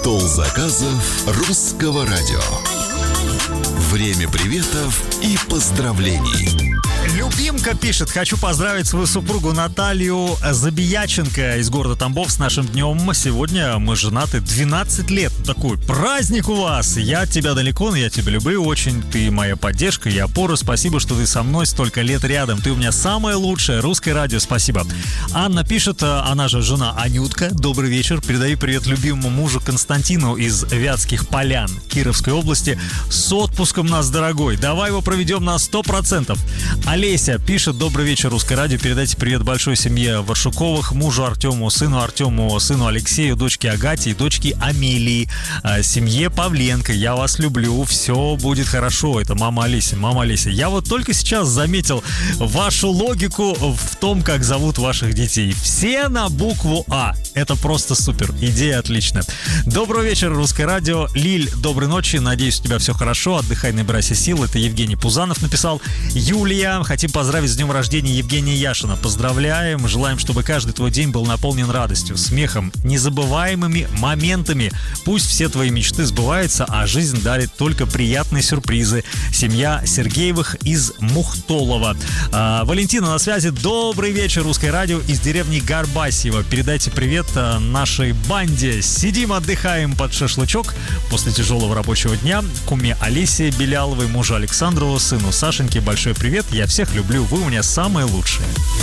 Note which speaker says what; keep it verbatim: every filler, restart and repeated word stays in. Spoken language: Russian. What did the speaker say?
Speaker 1: Стол заказов русского радио. Время приветов и поздравлений.
Speaker 2: Любимка пишет: хочу поздравить свою супругу Наталью Забияченко из города Тамбов с нашим днем. Сегодня мы женаты двенадцать лет. Такой праздник у вас. Я от тебя далеко, но я тебя люблю очень. Ты моя поддержка и опора. Спасибо, что ты со мной столько лет рядом. Ты у меня самое лучшее. Русское радио, спасибо. Анна пишет, она же жена Анютка. Добрый вечер. Передаю привет любимому мужу Константину из Вятских Полян Кировской области. С отпуском нас, дорогой. Давай его проведем на сто процентов. Олеся пишет: добрый вечер, Русское радио. Передайте привет большой семье Варшуковых, мужу Артему, сыну Артему, сыну Алексею, дочке Агате и дочке Амелии, семье Павленко. Я вас люблю, все будет хорошо. Это мама Олеся, мама Олеся. Я вот только сейчас заметил вашу логику в том, как зовут ваших детей. Все на букву А. Это просто супер. Идея отличная. Доброго вечера, Русское радио. Лиль, доброй ночи. Надеюсь, у тебя все хорошо. Отдыхай, набирайся сил. Это Евгений Пузанов написал. Юлия, хотим поздравить с днем рождения Евгения Яшина. Поздравляем. Желаем, чтобы каждый твой день был наполнен радостью, смехом, незабываемыми моментами. Пусть все твои мечты сбываются, а жизнь дарит только приятные сюрпризы. Семья Сергеевых из Мухтолова. А, Валентина на связи. Добрый вечер, Русское радио из деревни Горбасьево. Передайте привет нашей банде. Сидим, отдыхаем под шашлычок после тяжелого рабочего дня. Куме Олесе Беляловой, мужу Александру, сыну Сашеньке большой привет. Я всех люблю, вы у меня самые лучшие.